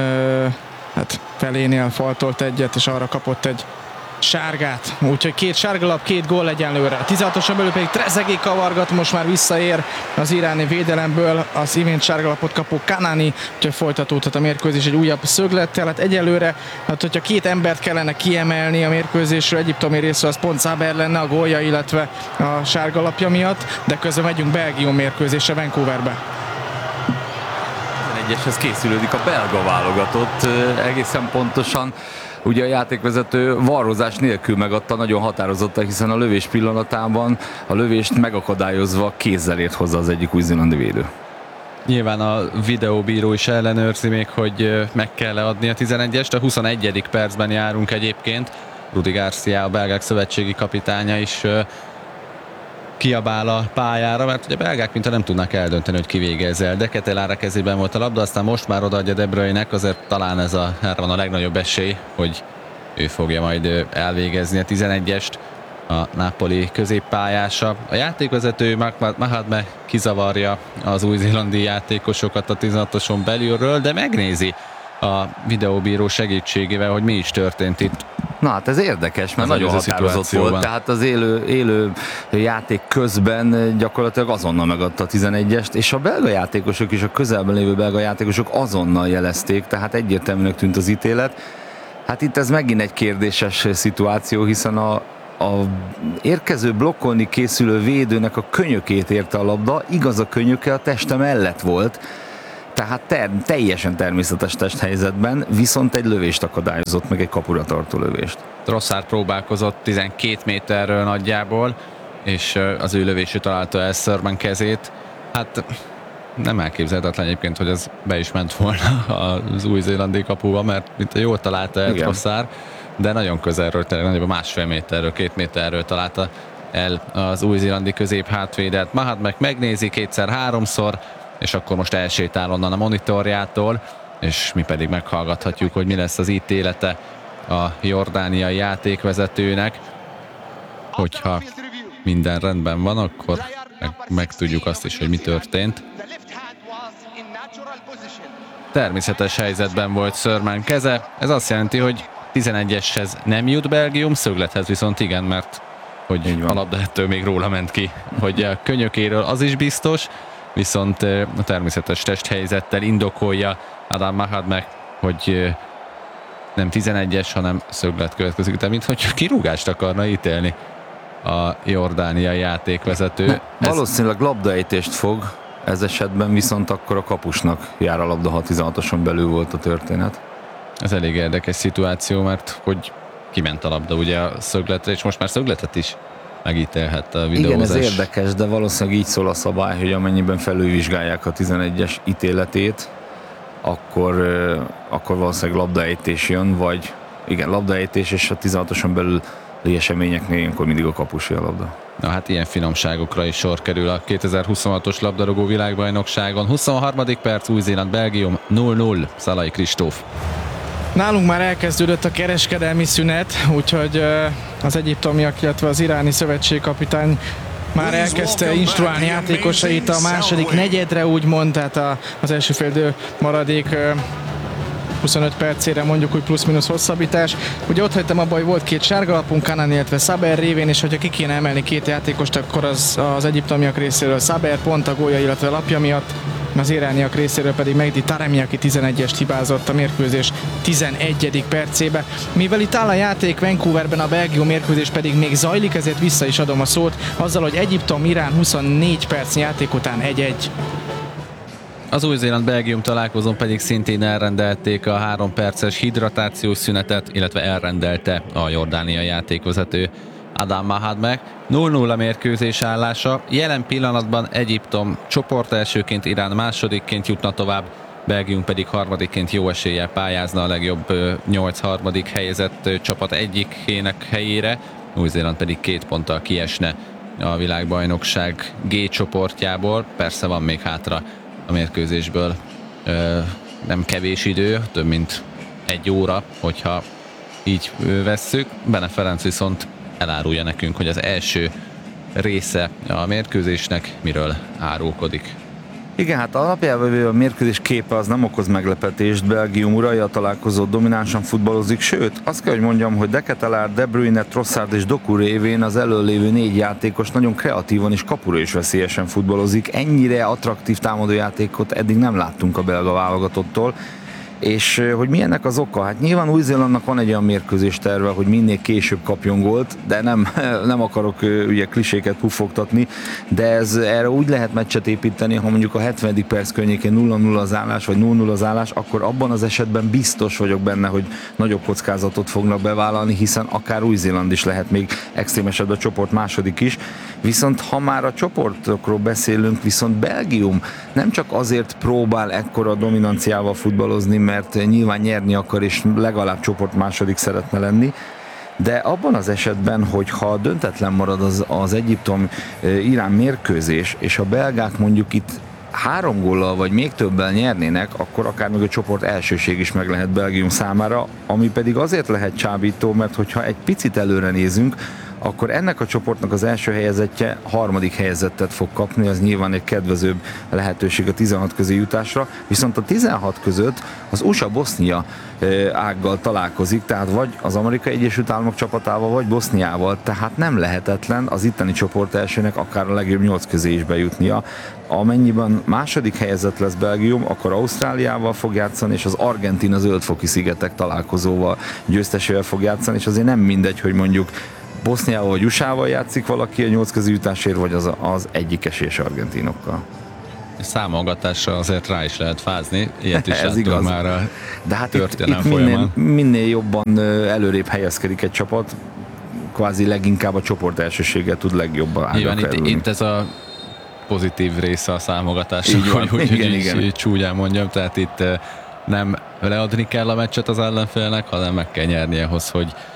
felénél faltolt egyet, és arra kapott egy sárgát. Úgyhogy 2 sárgalap, 2 gól egyenlőre. A 16-oson belül pedig Trezegué kavargat, most már visszaér az iráni védelemből az imént sárgalapot kapó Kanani, úgyhogy folytatódhat a mérkőzés egy újabb szöglettel. Hát egyelőre, hogyha 2 embert kellene kiemelni a mérkőzésről egyiptomi részről, az pont Saber lenne a gólja, illetve a sárgalapja miatt, de közben megyünk Belgium mérkőzésre Vancouverbe. Egyeshez készülődik a belga válogatott, egészen pontosan. Ugye a játékvezető varrozás nélkül megadta nagyon határozottan, hiszen a lövés pillanatában a lövést megakadályozva kézzel ért hozzá az egyik új-zélandi védő. Nyilván a videóbíró is ellenőrzi még, hogy meg kell adni a 11-est. A 21. percben járunk egyébként. Rudi Garcia, a belgák szövetségi kapitánya is kiabál a pályára, mert ugye a belgák mintha nem tudnak eldönteni, hogy ki végez el. De Ketelára kezében volt a labda, aztán most már odaadja De Bruyne-nek, azért talán erre van a legnagyobb esély, hogy ő fogja majd elvégezni a 11-est, a Napoli középpályása. A játékvezető Mahatme kizavarja az új-zélandi játékosokat a 16-oson belülről, de megnézi a videóbíró segítségével, hogy mi is történt itt. Na hát ez érdekes, mert nagyon határozott volt, tehát az élő játék közben gyakorlatilag azonnal megadta a 11-est, és a belga játékosok és a közelben lévő belga játékosok azonnal jelezték, tehát egyértelműnek tűnt az ítélet. Hát itt ez megint egy kérdéses szituáció, hiszen a érkező blokkolni készülő védőnek a könyökét érte a labda, igaz, a könyöke a teste mellett volt, tehát teljesen természetes testhelyzetben, viszont egy lövést akadályozott, meg egy kapura tartó lövést. Trossard próbálkozott 12 méterről nagyjából, és az ő lövésű találta el Sörman kezét. Hát nem elképzelhetetlen egyébként, hogy ez be is ment volna az új-zélandi kapuba, mert mint a jól találta el Trossard, de nagyon közelről, tényleg nagyobb 1,5 méterről, 2 méterről találta el az új-zélandi közép hátvédet. Mahatmek megnézi kétszer-háromszor, és akkor most elsétál onnan a monitorjától, és mi pedig meghallgathatjuk, hogy mi lesz az ítélete a jordániai játékvezetőnek. Hogyha minden rendben van, akkor megtudjuk azt is, hogy mi történt. Természetes helyzetben volt Sörman keze, ez azt jelenti, hogy 11-eshez nem jut Belgium, szöglethez viszont igen, mert hogy a labda ettől még róla ment ki, hogy a könyökéről az is biztos, viszont a természetes testhelyzettel indokolja Adam Mahatmek, hogy nem 11-es, hanem szöglet következik, de minthogy kirúgást akarna ítélni a jordániai játékvezető. Valószínűleg labdaejtést fog, ez esetben viszont akkor a kapusnak jár a labda, ha 16-oson belül volt a történet. Ez elég érdekes szituáció, mert hogy kiment a labda ugye a szögletre, és most már szögletet is megítélhet a videózás. Igen, ez érdekes, de valószínűleg így szól a szabály, hogy amennyiben felülvizsgálják a 11-es ítéletét, akkor valószínűleg labdaejtés jön, vagy igen, labdaejtés, és a 16-oson belül eseményeknél ilyenkor mindig a kapusi a labda. Na hát ilyen finomságokra is sor kerül a 2026-os labdarúgó világbajnokságon. 23. perc, Új-Zéland-Belgium 0-0, Szalai Kristóf. Nálunk már elkezdődött a kereskedelmi szünet, úgyhogy az egyiptomiak, illetve az iráni szövetségkapitány már elkezdte instruálni játékosait a második negyedre, úgymond, tehát az első fél maradék 25 percére mondjuk, hogy plusz-minusz hosszabbítás. Ugye ott hagytam abban, hogy volt 2 sárgalapunk, Kanan, illetve Saber révén, és hogyha ki kéne emelni 2 játékost, akkor az egyiptomiak részéről Saber pont a gólja, illetve lapja miatt, az irániak részéről pedig Mehdi Taremi, aki 11-est hibázott a mérkőzés 11. percébe. Mivel itt áll a játék Vancouverben, a Belgium mérkőzés pedig még zajlik, ezért vissza is adom a szót azzal, hogy Egyiptom-Irán 24 perc játék után 1-1. Az Új-Zéland-Belgium találkozón pedig szintén elrendelték a 3 perces hidratációs szünetet, illetve elrendelte a jordániai játékvezető Adam Mahatmek. 0-0 a mérkőzés állása. Jelen pillanatban Egyiptom csoportelsőként, Irán másodikként jutna tovább, Belgium pedig harmadikként jó eséllyel pályázna a legjobb 8 harmadik helyezett csapat egyikének helyére. Új-Zéland pedig 2 ponttal kiesne a világbajnokság G csoportjából. Persze van még hátra a mérkőzésből nem kevés idő, több mint 1 óra, hogyha így vesszük. Bene Ferenc viszont elárulja nekünk, hogy az első része a mérkőzésnek miről árulkodik. Igen, hát alapjában a mérkőzés képe az nem okoz meglepetést. Belgium urai a találkozó dominánsan futballozik, sőt, azt kell, hogy mondjam, hogy De Ketelaere, De Bruyne, Trossard és Doku révén az előlévő 4 játékos nagyon kreatívan és kapura is veszélyesen futballozik. Ennyire attraktív támadójátékot eddig nem láttunk a belga válogatottól. És hogy mi ennek az oka? Hát nyilván Új-Zélandnak van egy olyan mérkőzés terve, hogy minél később kapjon gólt, de nem akarok ugye kliséket puffogtatni, de erre úgy lehet meccset építeni, ha mondjuk a 70. perc környékén 0-0 az állás, vagy 0-0 az állás, akkor abban az esetben biztos vagyok benne, hogy nagyobb kockázatot fognak bevállalni, hiszen akár Új-Zéland is lehet, még extrém esetben a csoport második is. Viszont ha már a csoportokról beszélünk, viszont Belgium nem csak azért próbál ekkora dominanciával futballozni, mert nyilván nyerni akar, és legalább csoport második szeretne lenni, de abban az esetben, hogyha döntetlen marad az Egyiptom-Irán mérkőzés, és a belgák mondjuk itt 3 góllal vagy még többel nyernének, akkor akár még a csoport elsőség is meg lehet Belgium számára, ami pedig azért lehet csábító, mert hogyha egy picit előre nézünk, akkor ennek a csoportnak az első helyezettje harmadik helyezettet fog kapni, az nyilván egy kedvezőbb lehetőség a 16 közé jutásra, viszont a 16 között az USA-Bosznia ággal találkozik, tehát vagy az Amerikai Egyesült Államok csapatával, vagy Boszniával, tehát nem lehetetlen az itteni csoport elsőnek akár a legjobb 8 közé is bejutnia. Amennyiben második helyezett lesz Belgium, akkor Ausztráliával fog játszani, és az Argentína zöldfoki szigetek találkozóval győztesével fog játszani, és azért nem mindegy, hogy mondjuk Boszniával vagy USA-val játszik valaki a 8 közé jutásért, vagy az egyikesés argentinokkal. Számolgatásra azért rá is lehet fázni, ilyet is ez igaz. Már a de hát történelem itt folyamán. Minél jobban előrébb helyezkedik egy csapat, kvázi leginkább a csoport elsőséggel tud legjobban ágra kerülni. Itt ez a pozitív része a számogatásnak, hogy így csúnyán mondjam, tehát itt nem leadni kell a meccset az ellenfélnek, hanem meg kell nyerni ahhoz,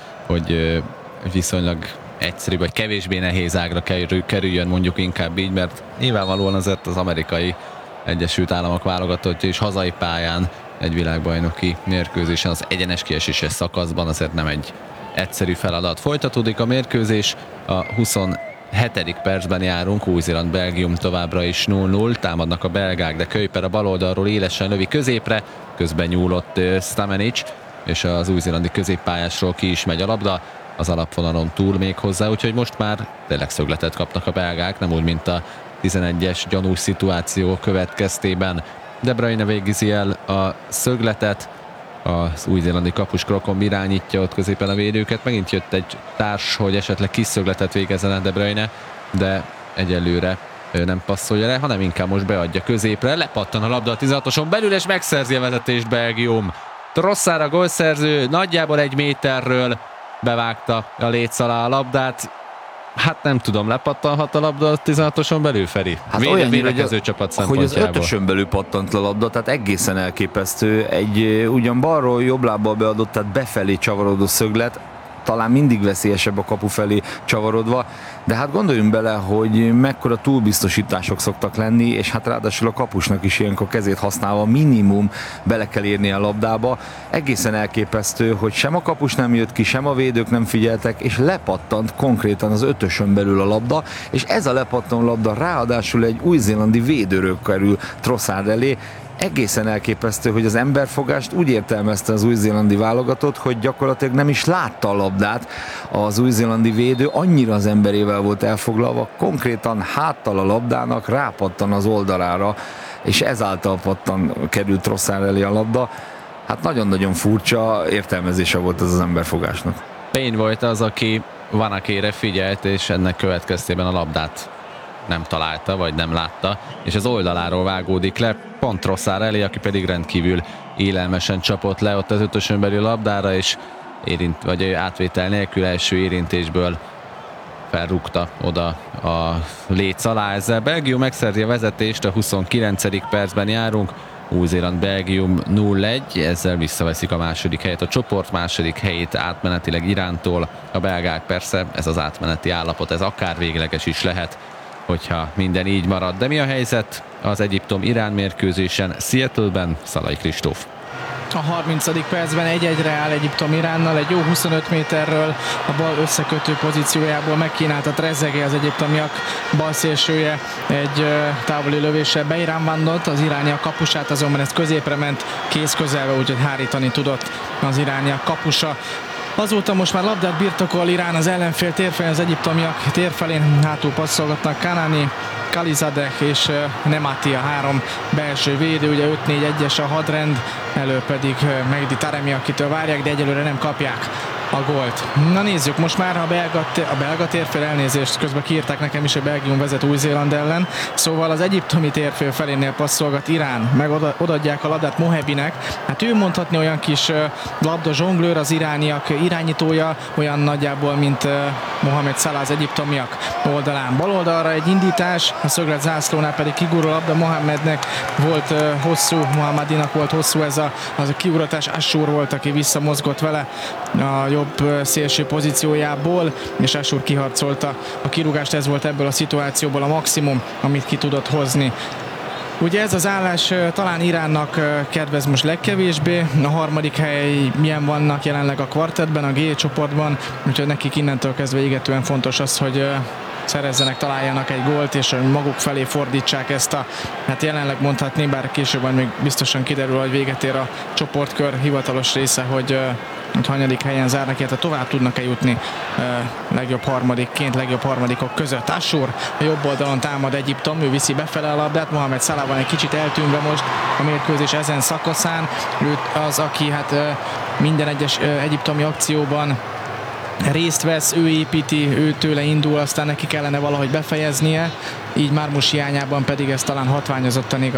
hogy viszonylag egyszerű, vagy kevésbé nehéz ágra kerüljön, mondjuk inkább így, mert nyilvánvalóan azért az amerikai Egyesült Államok válogatott és hazai pályán egy világbajnoki mérkőzésen az egyenes kieséses szakaszban azért nem egy egyszerű feladat. Folytatódik a mérkőzés, a 27. percben járunk, Új-Zéland-Belgium továbbra is 0-0, támadnak a belgák, de Kuyper a bal oldalról élesen lövi középre, közben nyúlott Stamenic, és az új-zélandi középpályásról ki is megy a labda, az alapvonalon túl még hozzá, úgyhogy most már tényleg szögletet kapnak a belgák, nem úgy, mint a 11-es gyanús szituáció következtében. De Bruyne végzi el a szögletet, az új-zélandi kapus Krokom irányítja ott középen a védőket, megint jött egy társ, hogy esetleg kis szögletet végezzen a De Bruyne, de egyelőre nem passzolja le, hanem inkább most beadja középre, lepattan a labda a 16-oson belül, és megszerzi a vezetést Belgium. Trossard a gólszerző, nagyjából 1 méterről bevágta a léc alá a labdát. Hát nem tudom, lepattanhat a labda a 16-oson belül, Feri? Hát olyan, védekező csapat szempontjából. Hogy az 5-ösön belül pattant a labda, tehát egészen elképesztő. Egy ugyan balról jobb lábbal beadott, tehát befelé csavarodó szöglet, talán mindig veszélyesebb a kapu felé csavarodva, de hát gondoljunk bele, hogy mekkora túlbiztosítások szoktak lenni, és hát ráadásul a kapusnak is ilyenkor kezét használva minimum bele kell érni a labdába. Egészen elképesztő, hogy sem a kapus nem jött ki, sem a védők nem figyeltek, és lepattant konkrétan az 5-ösön belül a labda, és ez a lepattanó labda ráadásul egy új-zélandi védőről kerül Trossard elé. Egészen elképesztő, hogy az emberfogást úgy értelmezte az új-zélandi válogatott, hogy gyakorlatilag nem is látta a labdát az új-zélandi védő, annyira az emberével volt elfoglalva, konkrétan háttal a labdának rápattan az oldalára, és ezáltal került Trossard elé a labda. Hát nagyon-nagyon furcsa értelmezése volt ez az emberfogásnak. Payne volt az, aki Vanakére figyelt, és ennek következtében a labdát nem találta, vagy nem látta, és az oldaláról vágódik le, pont Trossard elé, aki pedig rendkívül élelmesen csapott le ott az 5-ösön belül labdára, és átvétel nélkül első érintésből felrúgta oda a léc alá. Ezzel Belgium megszerzi a vezetést, a 29. percben járunk, Új-Zéland-Belgium 0-1, ezzel visszaveszik a második helyet, a csoport második helyét átmenetileg Irántól. A belgák persze, ez az átmeneti állapot, ez akár végleges is lehet, hogyha minden így marad. De mi a helyzet az Egyiptom-Irán mérkőzésen Seattle-ben? Szalai Kristóf. A 30. percben 1-1-re áll Egyiptom Iránnal, egy jó 25 méterről a bal összekötő pozíciójából megkínálta Trezeguet, az egyiptomiak balszélsője egy távoli lövéssel beiránvándott, az irániak kapusát azonban ez középre ment, kéz közelve, úgyhogy hárítani tudott az irániak kapusa. Azóta most már labdát birtokol Irán az ellenfél térfelén, az egyiptomiak térfelén hátul passzolgatnak Kanani, Khalizadeh és Nemati a 3 belső védő, ugye 5-4-1-es a hadrend, elő pedig Mehdi Taremi, akitől várják, de egyelőre nem kapják a gólt. Na nézzük, most már a belga térfél, elnézést, közben kiírták nekem is, hogy Belgium vezet Új-Zéland ellen, szóval az egyiptomi térfél felénél passzolgat Irán, meg odaadják a labdát Mohebinek, hát ő mondhatni olyan kis labda zsonglőr, az irániak irányítója, olyan nagyjából, mint Mohamed Salah az egyiptomiak oldalán. Bal oldalra egy indítás, a szöglet zászlónál pedig kigurul a labda, Mohamednek volt hosszú, Mohamadinak volt hosszú az a kiuratás, Ashur volt, aki visszamozgott vele a jobb szélső pozíciójából, és Ashur kiharcolta a kirúgást, ez volt ebből a szituációból a maximum, amit ki tudott hozni. Ugye ez az állás talán Iránnak kedvez most legkevésbé, a harmadik helyen vannak jelenleg a kvartettben, a G csoportban, úgyhogy nekik innentől kezdve égetően fontos az, hogy szerezzenek, találjanak egy gólt, és maguk felé fordítsák ezt a, hát jelenleg mondhatni, bár később majd még biztosan kiderül, hogy véget ér a csoportkör hivatalos része, hogy hanyadik helyen zárnak, illetve tovább tudnak-e jutni legjobb harmadikok között. Ashur a jobb oldalon támad Egyiptom, ő viszi befele a labdát, Mohamed Salah van egy kicsit eltűnve most a mérkőzés ezen szakaszán, ő az, aki hát minden egyes egyiptomi akcióban részt vesz, ő építi, ő tőle indul, aztán neki kellene valahogy befejeznie, így Marmoush hiányában pedig ez talán hatványozottan igaz.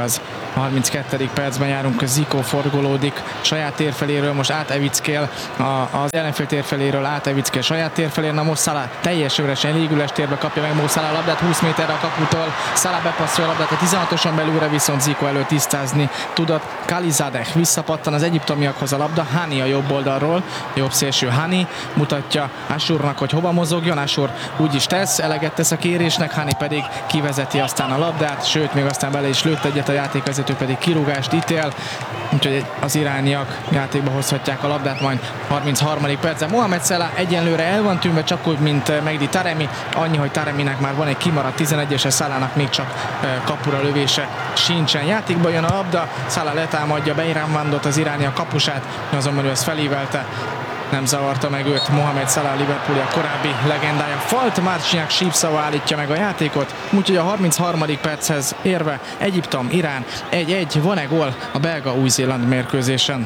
32. percben járunk, Zico forgolódik saját tér feléről, most át Evickél, az ellenfél tér feléről át Evickél saját tér felé, na most Salah teljes üresen légüles térbe kapja meg Mo Salah a labdát 20 méterre a kaputól, Salah bepasszolja a labdát a 16-oson belülre, viszont Zico elő tisztázni tudott, Khalizadeh visszapattan az egyiptomiakhoz a labda, Hani a jobb oldalról, jobb szélső Hani mutatja Achournak, hogy hova mozogjon, Achour úgy is tesz, eleget tesz a kérésnek, Hani pedig kivezeti aztán a labdát, sőt még aztán bele is lőtt egyet, a játékvezető pedig kirúgást ítél, úgyhogy az irániak játékba hozhatják a labdát majd 33. percben. Mohamed Salah egyenlőre el van tűnve, csak úgy, mint Mehdi Taremi, annyi, hogy Tareminek már van egy kimaradt 11-es, Salahnak még csak kapura lövése sincsen. Játékba jön a labda, Salah letámadja Beiran Mandot, az irániak kapusát, azonban ő ezt felívelte, nem zavarta meg őt Mohamed Salah, Liverpooli a korábbi legendája. Falt Marciniak sípszava állítja meg a játékot, úgyhogy a 33. perchez érve Egyiptom, Irán 1-1, van-e gól a belga-új-zéland mérkőzésen?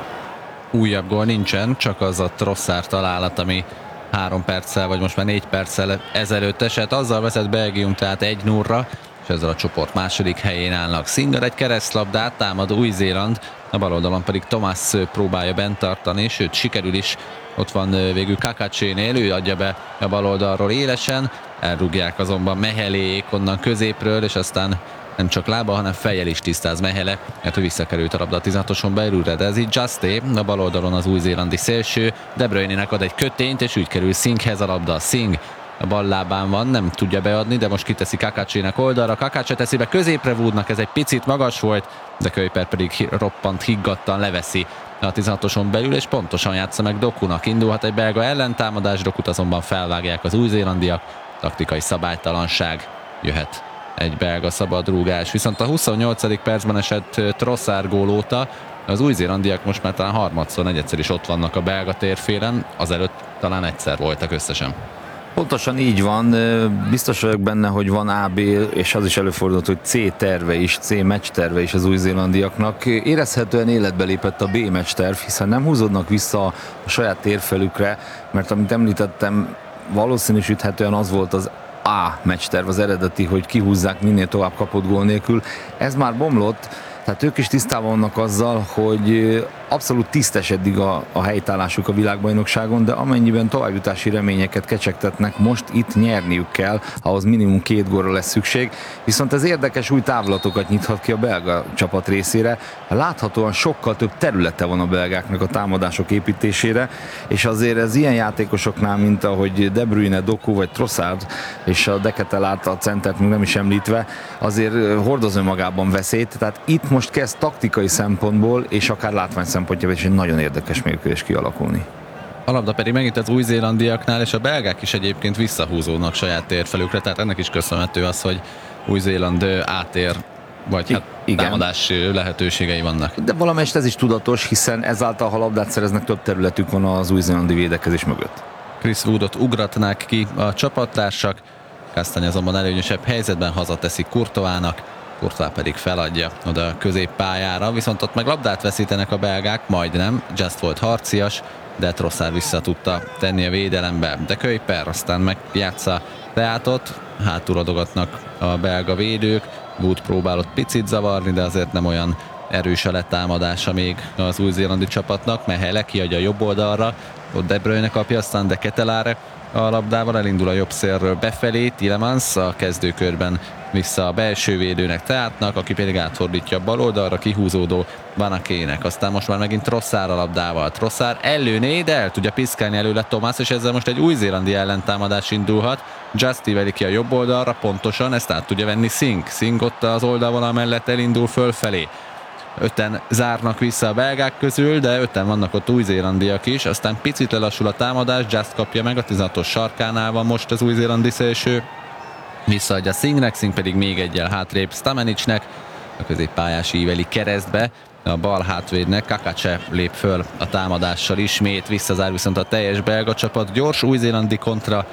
Újabb gól nincsen, csak az a Trossard találat, ami 3 perccel, vagy most már 4 perccel ezelőtt esett. Azzal vezet Belgium tehát 1-0-ra, és ezzel a csoport második helyén állnak. Singer egy keresztlabdát támad Új-Zéland, a bal oldalon pedig Thomas próbálja bent tartani, sőt sikerül is. Ott van végül Kakacsénél, ő adja be a bal oldalról élesen, elrúgják azonban Meheléék onnan középről, és aztán nem csak lába, hanem fejjel is tisztáz Mehele, mert ő visszakerült a labda a 16-oson belülre, de ez így Justé, a bal oldalon az új-zélandi szélső, De Bruyne-nek ad egy kötényt, és úgy kerül Singhhez a labda. Singh a bal lábán van, nem tudja beadni, de most kiteszi Kakacsének oldalra, Kakacse teszi be középre, Woodnak ez egy picit magas volt, de Kuyper pedig roppant higgadtan leveszi a 16-oson belül, és pontosan játsza meg Dokunak. Indulhat egy belga ellentámadás, Dokut azonban felvágják az új-zélandiak, taktikai szabálytalanság, jöhet egy belga szabadrúgás. Viszont a 28. percben esett Trossard gól óta az új-zélandiak most már talán harmadszor, negyedszer is ott vannak a belga térfélen, azelőtt talán egyszer voltak összesen. Pontosan így van, biztos vagyok benne, hogy van A, B, és az is előfordult, hogy C terve is, C meccs terve is az új-zélandiaknak. Érezhetően életbe lépett a B meccs terv, hiszen nem húzódnak vissza a saját térfelükre, mert amit említettem, valószínűsíthetően az volt az A meccsterv, az eredeti, hogy kihúzzák minél tovább kapott gól nélkül. Ez már bomlott, tehát ők is tisztában vannak azzal, hogy abszolút tisztes eddig a helytállásuk a világbajnokságon, de amennyiben továbbjutási reményeket kecsegtetnek, most itt nyerniük kell, ahhoz minimum 2 gólra lesz szükség. Viszont ez érdekes új távlatokat nyithat ki a belga csapat részére. Láthatóan sokkal több területe van a belgáknak a támadások építésére, és azért ez ilyen játékosoknál, mint ahogy De Bruyne, Doku vagy Trossard, és a De Ketelaert, a centert még nem is említve, azért hordoz önmagában veszélyt, tehát itt most kezd taktikai szempontból, és akár látvány szempontjából is egy nagyon érdekes mérkőzés kialakulni. A labda pedig megint az új-zélandiaknál, és a belgák is egyébként visszahúzódnak saját térfelükre, tehát ennek is köszönhető az, hogy Új-Zéland átér, vagy hát támadás lehetőségei vannak. De valamelyest ez is tudatos, hiszen ezáltal, ha labdát szereznek, több területük van az új-zélandi védekezés mögött. Chris Woodot ugratnák ki a csapattársak, Kastany azonban előnyösebb helyzetben hazateszi Courtoisnak, Courtois pedig feladja oda a középpályára, viszont ott meg labdát veszítenek a belgák, majdnem, Just volt harcias, de Trossard vissza tudta tenni a védelembe, de Kuyper aztán megjátsza Teátot, hátul adogatnak a belga védők, Wood próbálott picit zavarni, de azért nem olyan erős a letámadása még az új-zélandi csapatnak, Mehele kiadja a jobb oldalra, ott De Bruyne kapja, aztán De Ketelaere a labdával, elindul a jobb szélről befelé, Tielemans a kezdőkörben vissza a belső védőnek, Teátnak, aki pedig átfordítja a bal oldalra, kihúzódó Banakének. Aztán most már megint Trossard a labdával. Trossard előné, de el tudja piszkálni előle Thomas, és ezzel most egy új-zélandi ellentámadás indulhat. Justy veli ki a jobb oldalra, pontosan ezt át tudja venni Singh. Singh ott az oldalvonal mellett elindul fölfelé. 5-en zárnak vissza a belgák közül, de 5-en vannak ott új-zélandiak is, aztán picit lelassul a támadás, Just kapja meg, a 16-os sarkánál van most az új-zélandi szélső, visszaadja Singhnek, Singh pedig még egyel hátrébb Stamenicsnek, a középpályás íveli keresztbe, a bal hátvédnek, Kakacse lép föl a támadással ismét, visszazár viszont a teljes belga csapat, gyors új-zélandi kontra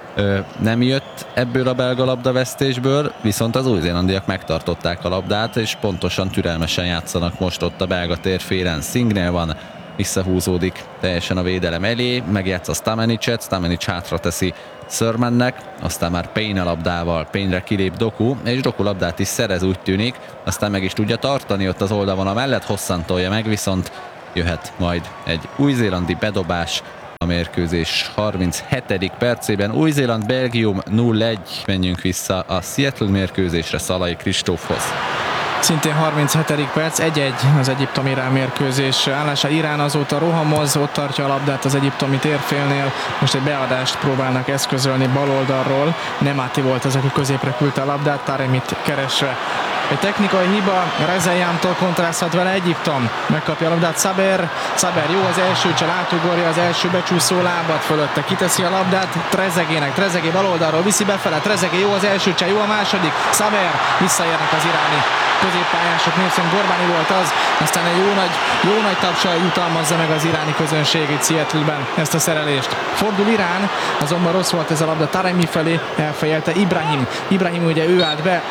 nem jött ebből a belga labdavesztésből, viszont az új-zélandiak megtartották a labdát, és pontosan türelmesen játszanak most ott a belga térfélen. Singhnél van visszahúzódik teljesen a védelem elé, megjátsza Stamenicet, Stamenic hátra teszi Sörmannek, aztán már Payne a labdával, Payne-re kilép Doku, és Doku labdát is szerez, úgy tűnik, aztán meg is tudja tartani ott az oldalon, mellett hosszan tolja meg, viszont jöhet majd egy új-zélandi bedobás a mérkőzés 37. percében. Új-Zéland-Belgium 0-1, menjünk vissza a Seattle mérkőzésre Szalai Kristófhoz. Szintén 37. perc, 1-1 az egyiptom-irán mérkőzés állása. Irán azóta rohamoz, ott tartja a labdát az egyiptomi térfélnél. Most egy beadást próbálnak eszközölni bal oldalról. Nemati volt az, aki középre küldte a labdát, Taremit keresve. Egy technikai hiba, Rezaiantól kontrázhat vele Egyiptom. Megkapja a labdát Saber jó az első csal, átugorja az első becsúszó lábat fölötte. Kiteszi a labdát Trezeguének, Trezegué bal oldalról viszi befele, Trezegué jó az első csal, jó a második, Saber, visszaérnek az iráni középpályások, Nélson Gorbani volt az, aztán egy jó nagy tapsal jutalmazza meg az iráni közönség itt Seattle-ben ezt a szerelést. Fordul Irán, azonban rossz volt ez a labda Taremi felé, elfejelte Ibrahim ugye ő állt be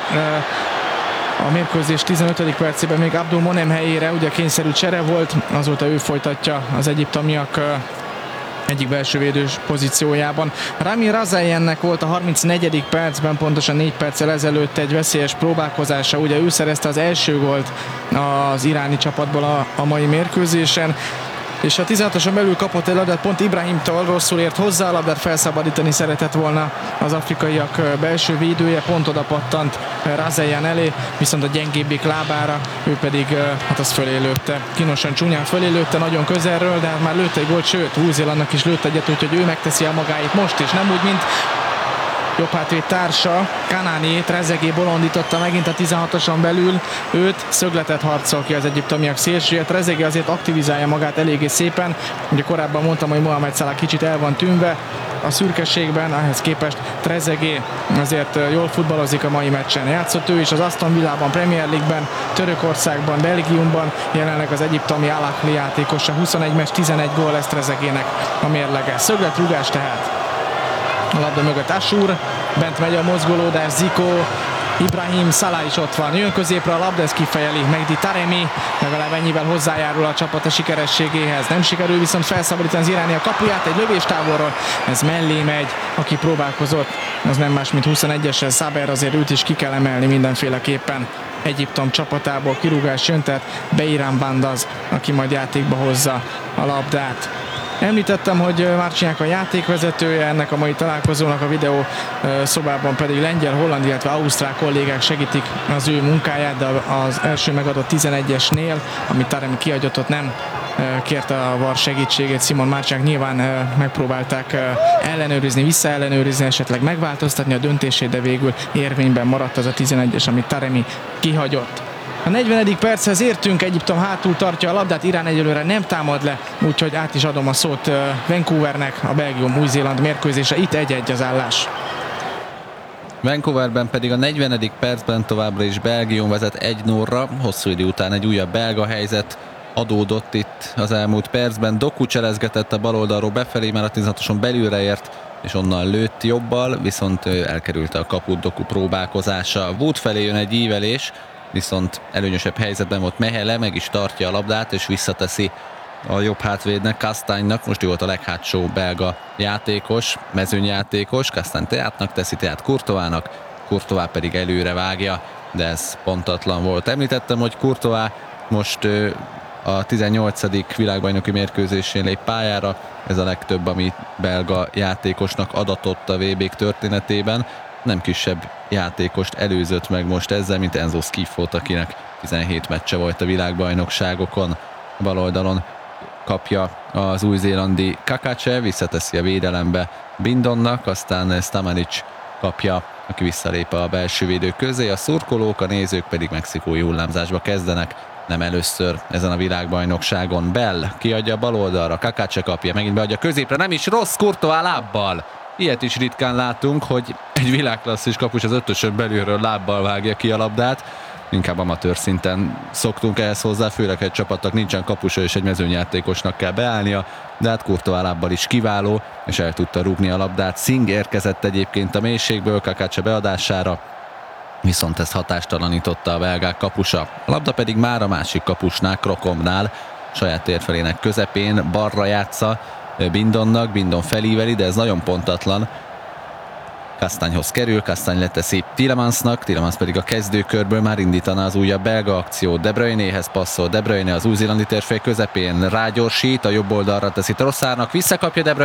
a mérkőzés 15. percében még Abdul Monem helyére, ugye kényszerű csere volt, azóta ő folytatja az egyiptomiak egyik belső védős pozíciójában. Rami Razaiennek volt a 34. percben, pontosan 4 perccel ezelőtt egy veszélyes próbálkozása, ugye ő szerezte az első gólt az iráni csapatból a mai mérkőzésen, és a 16-oson belül kapott egy labdát pont Ibrahimtól, rosszul ért hozzá, a labdát felszabadítani szeretett volna az afrikaiak belső védője, pont oda pattant Razaien elé, viszont a gyengébbik lábára, ő pedig hát az fölé lőtte, kínosan csúnyán fölé lőtte, nagyon közelről, de hát már lőtt egy gólt, sőt, Új-Zélandnak is lőtt egyet, úgyhogy ő megteszi a magáit most is, nem úgy, mint jobb hátvéd társa, Kanani, Trezegué bolondította megint a 16-oson belül, őt szögletet harcol ki az egyiptomiak szélsője. Trezegué azért aktivizálja magát eléggé szépen, ugye korábban mondtam, hogy Mohamed Salah kicsit el van tűnve a szürkeségben, ehhez képest Trezegué azért jól futballozik a mai meccsen. Játszott ő is az Aston Villában, Premier League-ben, Törökországban, Belgiumban, jelenleg az egyiptomi Al Ahly játékosa, 21 meccs, 11 gól lesz Trezeguének a mérlege. Szögletrúgás tehát. A labda mögött Asur, bent megy a mozgolódás, Zico, Ibrahim, Salah is ott van, jön középre a labda, ez kifejeli Mehdi Taremi, legalább ennyivel hozzájárul a csapat a sikerességéhez. Nem sikerül viszont felszabadítani az iráni a kapuját, egy lövés távolról, ez mellé megy, aki próbálkozott, az nem más, mint 21-esen Saber, azért őt is ki kell emelni mindenféleképpen. Egyiptom csapatából kirúgás jön, tehát Beiran Bandaz, aki majd játékba hozza a labdát. Említettem, hogy Márcsiák a játékvezetője ennek a mai találkozónak, a videó szobában pedig lengyel, holland, illetve ausztrál kollégák segítik az ő munkáját, de az első megadott 11-esnél, amit Taremi kiadott, ott nem kérte a VAR segítségét. Simon Márcsiák nyilván megpróbálták ellenőrizni, visszaellenőrizni, esetleg megváltoztatni a döntését, de végül érvényben maradt az a 11-es, amit Taremi kihagyott. A 40. perchez értünk, Egyiptom hátul tartja a labdát, Irán egyelőre nem támad le, úgyhogy át is adom a szót Vancouvernek, a Belgium-Új-Zéland mérkőzése, itt 1-1 az állás. Vancouverben pedig a 40. percben továbbra is Belgium vezet 1-0-ra, hosszú idő után egy újabb belga helyzet adódott itt az elmúlt percben. Doku cselezgetett a bal oldalról befelé, már a 16-oson belülre ért, és onnan lőtt jobbal, viszont elkerülte a kaput Doku próbálkozása. Wood felé jön egy ívelés, viszont előnyösebb helyzetben volt Mehele, meg is tartja a labdát, és visszateszi a jobb hátvédnek, Kastánynak. Most ő volt a leghátsó belga játékos, mezőnyjátékos, Kastány Teátnak teszi, Teát Courtoisnak, Courtois pedig előre vágja, de ez pontatlan volt. Említettem, hogy Courtois most a 18. világbajnoki mérkőzésén lép pályára, ez a legtöbb, ami belga játékosnak adatott a VB-k történetében. Nem kisebb játékost előzött meg most ezzel, mint Enzo Schifót, akinek 17 meccse volt a világbajnokságokon. Bal oldalon kapja az új-zélandi Kakache, visszateszi a védelembe Bindonnak, aztán Stamanic kapja, aki visszalép a belső védők közé. A szurkolók, a nézők pedig mexikói hullámzásba kezdenek, nem először ezen a világbajnokságon. Bell kiadja a bal oldalra, Kakache kapja, megint beadja középre, nem is rossz, Courtois lábbal. Ilyet is ritkán látunk, hogy egy világklasszis kapus az ötösön belülről lábbal vágja ki a labdát. Inkább amatőr szinten szoktunk ehhez hozzá, főleg egy csapatnak nincsen kapusa és egy mezőnyjátékosnak kell beállnia, de hát Courtois lábbal is kiváló, és el tudta rúgni a labdát. Singh érkezett egyébként a mélységből Kakache beadására, viszont ezt hatástalanította a belgák kapusa. A labda pedig már a másik kapusnál, Krokomnál, saját térfelének közepén, balra játsza Bindonnak, Bindon felíveli, de ez nagyon pontatlan. Kastányhoz kerül, Kastány leteszi Tillemansnak, Tillemans pedig a kezdőkörből már indítaná az újabb belga akciót. De Bruynéhez passzol, De Bruyne az új-zélandi térfél közepén rágyorsít, a jobb oldalra teszi Trossardnak, visszakapja De Bruyne.